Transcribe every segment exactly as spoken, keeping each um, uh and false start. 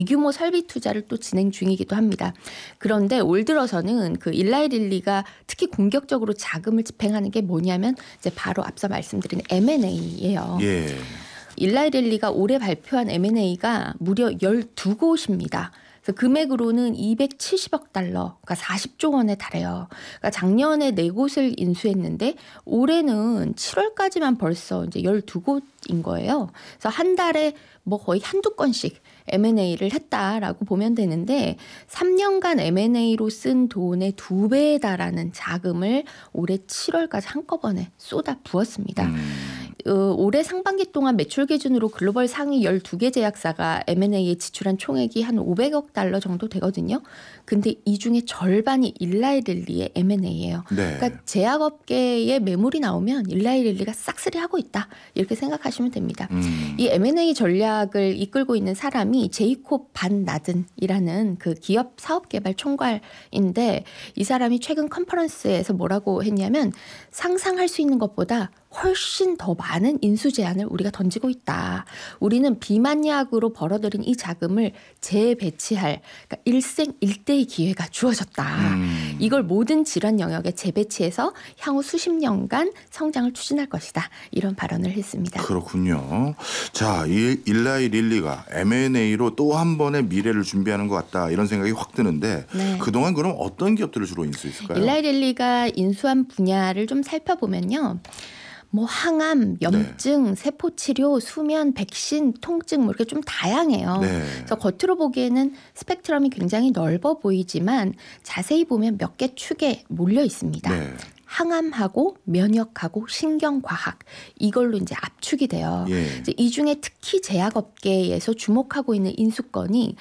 대규모 설비 투자를 또 진행 중이기도 합니다. 그런데 올 들어서는 그 일라이 릴리가 특히 공격적으로 자금을 집행하는 게 뭐냐면 이제 바로 앞서 말씀드린 엠 앤 에이예요. 예. 일라이 릴리가 올해 발표한 엠 앤 에이가 무려 열두 곳입니다. 그래서 금액으로는 이백칠십억 달러, 그러니까 사십조 원에 달해요. 그러니까 작년에 네 곳을 인수했는데 올해는 칠월까지만 벌써 이제 열두 곳인 거예요. 그래서 한 달에 뭐 거의 한두 건씩 엠 앤 에이를 했다라고 보면 되는데 삼 년간 엠 앤 에이로 쓴 돈의 두 배에 달하는 자금을 올해 칠월까지 한꺼번에 쏟아 부었습니다. 음. 어, 올해 상반기 동안 매출 기준으로 글로벌 상위 열두 개 제약사가 엠 앤 에이에 지출한 총액이 한 오백억 달러 정도 되거든요. 근데 이 중에 절반이 일라이 릴리의 엠 앤 에이예요. 네. 그러니까 제약업계에 매물이 나오면 일라이 릴리가 싹쓸이 하고 있다. 이렇게 생각하시면 됩니다. 음. 이 엠 앤 에이 전략을 이끌고 있는 사람이 제이콥 반 나든이라는 그 기업 사업개발 총괄인데 이 사람이 최근 컨퍼런스에서 뭐라고 했냐면 상상할 수 있는 것보다 훨씬 더 많은 인수 제안을 우리가 던지고 있다. 우리는 비만약으로 벌어들인 이 자금을 재배치할 그러니까 일생일대의 기회가 주어졌다. 음. 이걸 모든 질환 영역에 재배치해서 향후 수십 년간 성장을 추진할 것이다. 이런 발언을 했습니다. 그렇군요. 자, 이 일라이 릴리가 엠 앤 에이로 또 한 번의 미래를 준비하는 것 같다. 이런 생각이 확 드는데 네. 그동안 그럼 어떤 기업들을 주로 인수했을까요? 일라이 릴리가 인수한 분야를 좀 살펴보면요. 뭐 항암, 염증, 네. 세포치료, 수면, 백신, 통증 뭐 이렇게 좀 다양해요. 네. 그래서 겉으로 보기에는 스펙트럼이 굉장히 넓어 보이지만 자세히 보면 몇 개 축에 몰려 있습니다. 네. 항암하고 면역하고 신경과학 이걸로 이제 압축이 돼요. 예. 이제 이 중에 특히 제약업계에서 주목하고 있는 인수건이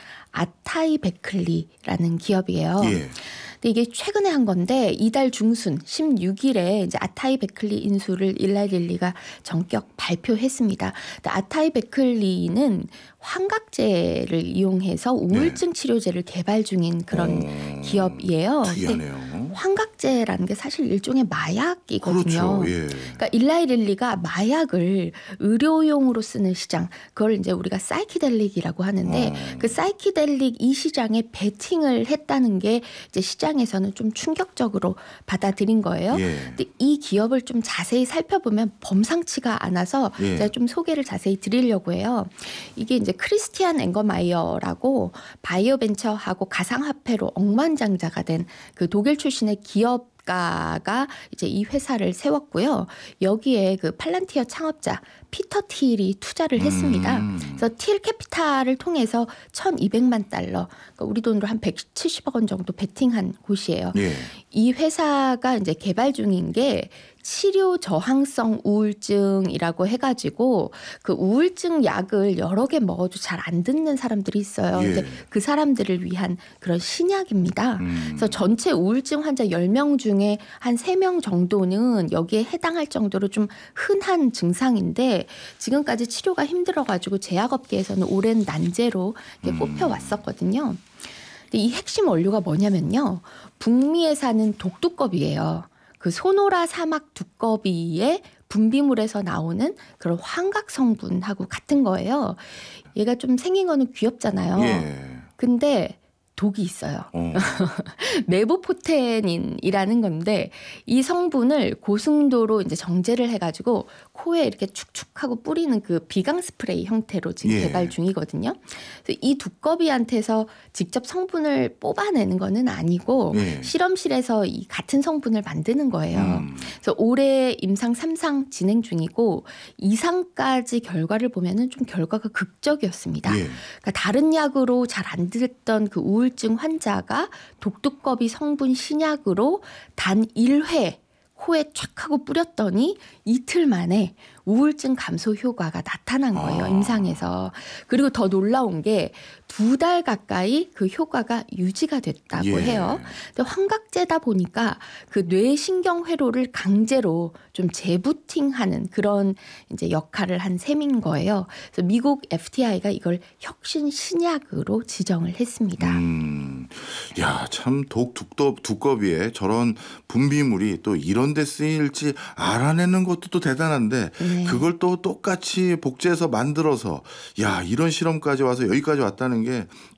아타이베클리라는 기업이에요. 예. 근데 이게 최근에 한 건데 이달 중순 십육일에 이제 아타이베클리 인수를 일라이 릴리가 전격 발표했습니다. 근데 아타이베클리는 환각제를 이용해서 우울증 치료제를 개발 중인 그런 어, 기업이에요. 특이하네요. 환각제라는 게 사실 일종의 마약이거든요. 그렇죠. 예. 그러니까 일라이 릴리가 마약을 의료용으로 쓰는 시장, 그걸 이제 우리가 사이키델릭이라고 하는데 어. 그 사이키델릭 이 시장에 베팅을 했다는 게 이제 시장에서는 좀 충격적으로 받아들인 거예요. 예. 근데 이 기업을 좀 자세히 살펴보면 범상치가 않아서 예. 제가 좀 소개를 자세히 드리려고 해요. 이게 이제 크리스티안 앵거마이어라고 바이오 벤처하고 가상화폐로 억만장자가 된 그 독일 출신의 기업가가 이제 이 회사를 세웠고요. 여기에 그 팔란티어 창업자 피터 틸이 투자를 했습니다. 음. 그래서 틸 캐피탈을 통해서 천이백만 달러, 그러니까 우리 돈으로 한 백칠십억 원 정도 베팅한 곳이에요. 예. 이 회사가 이제 개발 중인 게 치료 저항성 우울증이라고 해가지고 그 우울증 약을 여러 개 먹어도 잘 안 듣는 사람들이 있어요. 예. 근데 그 사람들을 위한 그런 신약입니다. 음. 그래서 전체 우울증 환자 열 명 중에 한 세 명 정도는 여기에 해당할 정도로 좀 흔한 증상인데 지금까지 치료가 힘들어가지고 제약업계에서는 오랜 난제로 이렇게 음. 꼽혀왔었거든요. 근데 이 핵심 원료가 뭐냐면요. 북미에 사는 독두꺼비예요. 그 소노라 사막 두꺼비의 분비물에서 나오는 그런 환각 성분하고 같은 거예요. 얘가 좀 생긴 거는 귀엽잖아요. 예. 근데 독이 있어요. 어. 메보포테닌이라는 건데 이 성분을 고승도로 이제 정제를 해가지고 코에 이렇게 축축하고 뿌리는 그 비강 스프레이 형태로 지금 예. 개발 중이거든요. 그래서 이 두꺼비한테서 직접 성분을 뽑아내는 거는 아니고 예. 실험실에서 이 같은 성분을 만드는 거예요. 음. 그래서 올해 임상 삼 상 진행 중이고 이 상까지 결과를 보면은 좀 결과가 극적이었습니다. 예. 그러니까 다른 약으로 잘 안 듣던 그 우울증 환자가 독두꺼비 성분 신약으로 단 일 회 코에 촥 하고 뿌렸더니 이틀 만에 우울증 감소 효과가 나타난 거예요. 아. 임상에서. 그리고 더 놀라운 게 두 달 가까이 그 효과가 유지가 됐다고 예. 해요. 근데 환각제다 보니까 그 뇌신경 회로를 강제로 좀 재부팅하는 그런 이제 역할을 한 셈인 거예요. 그래서 미국 에프 티 아이가 이걸 혁신 신약으로 지정을 했습니다. 음. 야, 참 독 두꺼, 두꺼비에 저런 분비물이 또 이런 데 쓰일지 알아내는 것도 또 대단한데 네. 그걸 또 똑같이 복제해서 만들어서 야, 이런 실험까지 와서 여기까지 왔다는 게